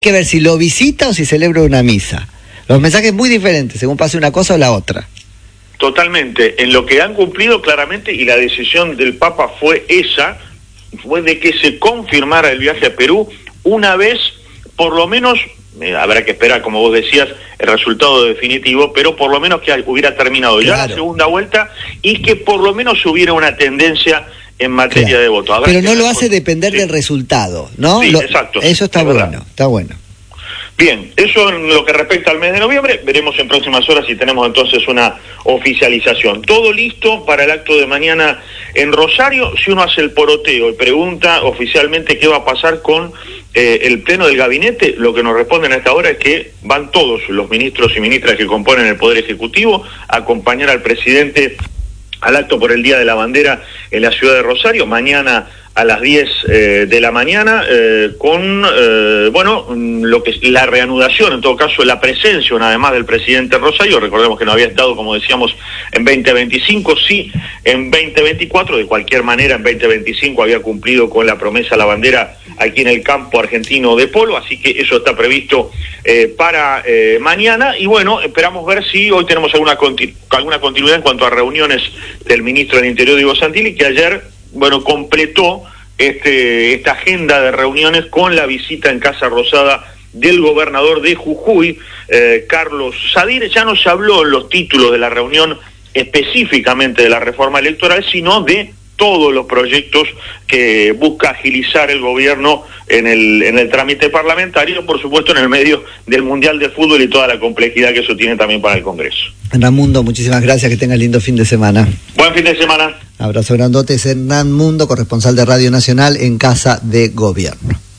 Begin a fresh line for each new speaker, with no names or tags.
Que ver si lo visita o si celebra una misa. Los mensajes muy diferentes, según pase una cosa o la otra.
Totalmente. En lo que han cumplido claramente, y la decisión del Papa fue esa, fue de que se confirmara el viaje a Perú una vez, por lo menos, habrá que esperar, como vos decías, el resultado definitivo, pero por lo menos que hubiera terminado ya la segunda vuelta y que por lo menos hubiera una tendencia en materia de voto.
Pero no lo hace depender del resultado, ¿no?
Sí, exacto.
Eso está bueno, está bueno.
Bien, eso en lo que respecta al mes de noviembre, veremos en próximas horas si tenemos entonces una oficialización. Todo listo para el acto de mañana en Rosario. Si uno hace el poroteo y pregunta oficialmente qué va a pasar con el pleno del gabinete, lo que nos responden a esta hora es que van todos los ministros y ministras que componen el Poder Ejecutivo a acompañar al presidente al acto por el Día de la Bandera en la ciudad de Rosario, mañana a las 10 de la mañana, con, lo que es la reanudación, en todo caso, la presencia, una vez más, del presidente Rosario. Recordemos que no había estado, como decíamos, en 2025, sí, en 2024, de cualquier manera, en 2025 había cumplido con la promesa a la bandera aquí en el campo argentino de polo, así que eso está previsto para mañana, y bueno, esperamos ver si hoy tenemos alguna continuidad en cuanto a reuniones del ministro del Interior, Diego Santilli, que ayer, completó esta agenda de reuniones con la visita en Casa Rosada del gobernador de Jujuy, Carlos Sadir. Ya no se habló en los títulos de la reunión específicamente de la reforma electoral, sino de todos los proyectos que busca agilizar el gobierno en el trámite parlamentario, por supuesto en el medio del Mundial de Fútbol y toda la complejidad que eso tiene también para el Congreso.
Hernán Mundo, muchísimas gracias, que tenga lindo fin de semana.
Buen fin de semana.
Abrazo grandote, es Hernán Mundo, corresponsal de Radio Nacional en Casa de Gobierno.